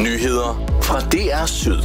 Nyheder fra DR Syd.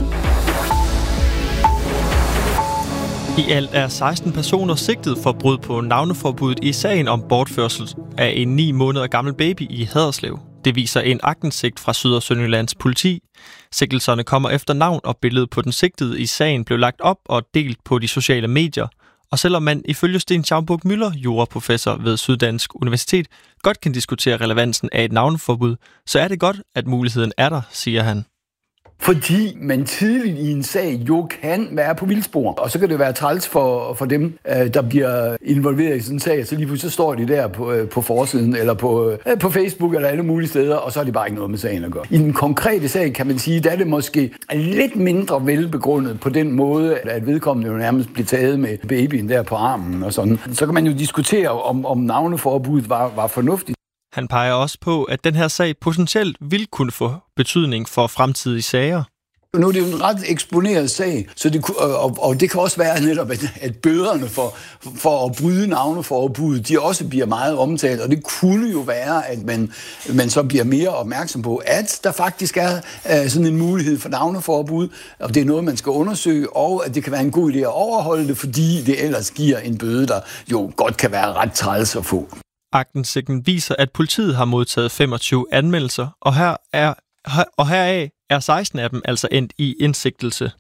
I alt er 16 personer sigtet for brud på navneforbuddet i sagen om bortførsel af en 9 måneder gammel baby i Haderslev. Det viser en aktindsigt fra Syd- og Sønderjyllands politi. Sigtelserne kommer efter navn, og billedet på den sigtede i sagen blev lagt op og delt på de sociale medier. Og selvom man ifølge Sten Schaumburg Müller, juraprofessor ved Syddansk Universitet, godt kan diskutere relevansen af et navneforbud, så er det godt, at muligheden er der, siger han. Fordi man tidligt i en sag jo kan være på vildspor. Og så kan det være træls for dem, der bliver involveret i sådan en sag. Så lige pludselig så står de der på forsiden, eller på Facebook, eller alle mulige steder, og så er det bare ikke noget med sagen at gøre. I den konkrete sag kan man sige, der er det måske lidt mindre velbegrundet på den måde, at vedkommende jo nærmest bliver taget med babyen der på armen og sådan. Så kan man jo diskutere, om navneforbuddet var fornuftigt. Han peger også på, at den her sag potentielt vil kunne få betydning for fremtidige sager. Nu er det jo en ret eksponeret sag, så det kan også være netop, at bøderne for at bryde navneforbuddet, de også bliver meget omtalt, og det kunne jo være, at man så bliver mere opmærksom på, at der faktisk er sådan en mulighed for navneforbud, og det er noget, man skal undersøge, og at det kan være en god idé at overholde det, fordi det ellers giver en bøde, der jo godt kan være ret træls at få. Aktindsigten viser, at politiet har modtaget 25 anmeldelser, og heraf er 16 af dem altså endt i indsigtelse.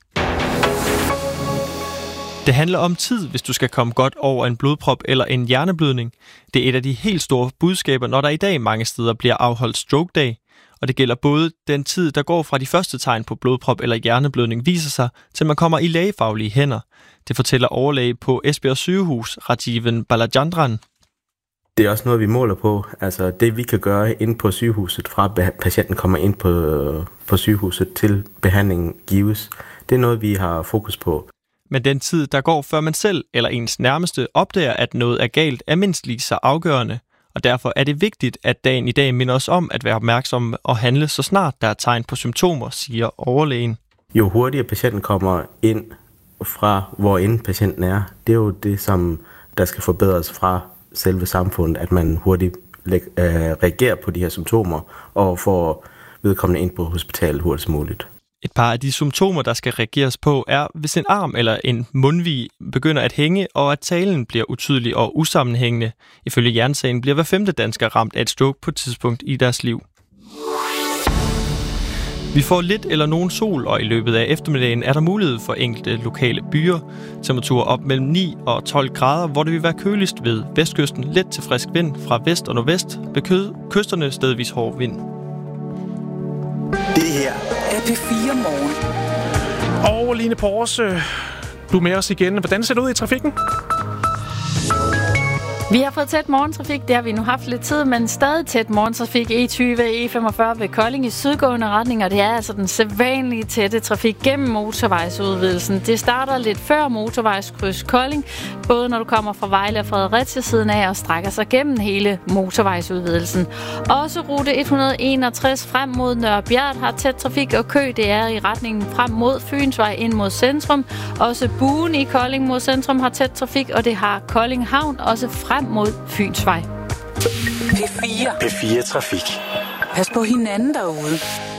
Det handler om tid, hvis du skal komme godt over en blodprop eller en hjerneblødning. Det er et af de helt store budskaber, når der i dag mange steder bliver afholdt stroke-dag. Og det gælder både den tid, der går fra de første tegn på blodprop eller hjerneblødning viser sig, til man kommer i lægefaglige hænder. Det fortæller overlæge på Esbjerg Sygehus, Rajiven Balajandran. Det er også noget, vi måler på. Altså det, vi kan gøre inde på sygehuset, fra patienten kommer ind på sygehuset til behandlingen gives, det er noget, vi har fokus på. Men den tid, der går, før man selv eller ens nærmeste opdager, at noget er galt, er mindst lige så afgørende. Og derfor er det vigtigt, at dagen i dag minder os om at være opmærksomme og handle, så snart der er tegn på symptomer, siger overlægen. Jo hurtigere patienten kommer ind fra, hvor end patienten er, det er jo det, som der skal forbedres fra selve samfundet, at man hurtigt reagerer på de her symptomer og får vedkommende ind på hospitalet hurtigst muligt. Et par af de symptomer, der skal reageres på, er, hvis en arm eller en mundvig begynder at hænge, og at talen bliver utydelig og usammenhængende. Ifølge Hjernesagen bliver hver 5. dansker ramt af et stroke på et tidspunkt i deres liv. Vi får lidt eller nogen sol, og i løbet af eftermiddagen er der mulighed for enkelte lokale byer. Temperaturer op mellem 9 og 12 grader, hvor det vil være køligst ved vestkysten. Let til frisk vind fra vest og nordvest. Ved kysterne stedvis hård vind. Det her er P4 Morgen. Og Line Porse, du er med os igen. Hvordan ser det ud i trafikken? Vi har fået tæt morgentrafik, det har vi nu haft lidt tid, men stadig tæt morgentrafik E20 og E45 ved Kolding i sydgående retning, og det er altså den sædvanlige tætte trafik gennem motorvejsudvidelsen. Det starter lidt før motorvejskryds Kolding, både når du kommer fra Vejle og Fredericia siden af og strækker sig gennem hele motorvejsudvidelsen. Også rute 161 frem mod Nørrebjerg har tæt trafik og kø, det er i retningen frem mod Fynsvej ind mod centrum. Også Buen i Kolding mod centrum har tæt trafik, og det har Kolding Havn også frem mod Fynsvej. P4 Trafik. Pas på hinanden derude.